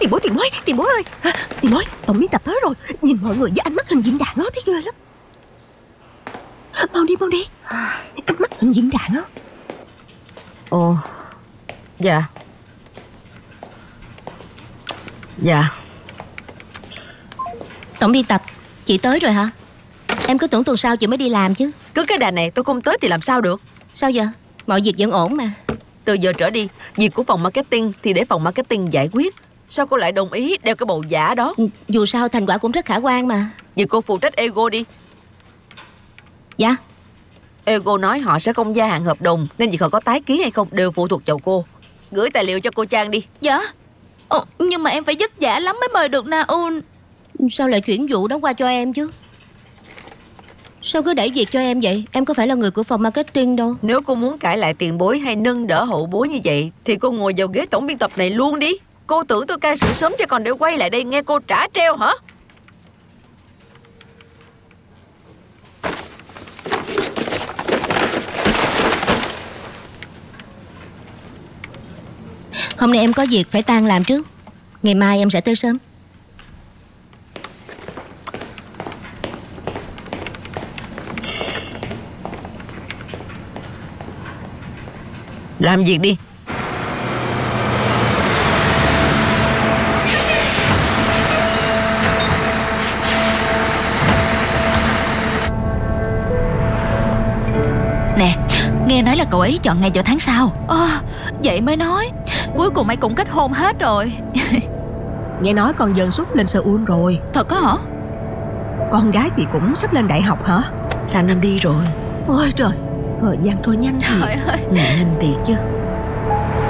Tiền bối ơi. Tiền bối, tổng biên tập tới rồi. Nhìn mọi người với ánh mắt hình viên đạn á, thấy ghê lắm. Mau đi. Ánh mắt hình viên đạn á. Ồ. Dạ. Tổng biên tập, chị tới rồi hả? Em cứ tưởng tuần sau chị mới đi làm chứ. Cứ cái đà này tôi không tới thì làm sao được. Sao giờ? Mọi việc vẫn ổn mà. Từ giờ trở đi, việc của phòng marketing thì để phòng marketing giải quyết. Sao cô lại đồng ý đeo cái bầu giả đó? Dù sao thành quả cũng rất khả quan mà. Vậy cô phụ trách Ego đi. Dạ. Ego nói họ sẽ không gia hạn hợp đồng, nên việc họ có tái ký hay không đều phụ thuộc vào cô. Gửi tài liệu cho cô Trang đi. Dạ. Nhưng mà em phải vất vả lắm mới mời được Na Un. Sao lại chuyển vụ đó qua cho em chứ? Sao cứ đẩy việc cho em vậy? Em có phải là người của phòng marketing đâu. Nếu cô muốn cãi lại tiền bối hay nâng đỡ hậu bối như vậy thì cô ngồi vào ghế tổng biên tập này luôn đi. Cô tưởng tôi ca sĩ sớm chứ còn để quay lại đây nghe cô trả treo hả? Hôm nay em có việc phải tan làm trước. Ngày mai em sẽ tới sớm. Làm việc đi. Nè, nghe nói là cậu ấy chọn ngày vào tháng sau. Vậy mới nói. Cuối cùng ấy cũng kết hôn hết rồi. Nghe nói con dần sắp lên Seoul rồi. Thật có hả? Con gái chị cũng sắp lên đại học hả? Sang năm đi rồi. Ôi trời. Thời gian trôi nhanh thiệt. Trời ơi. Nhanh thiệt chứ.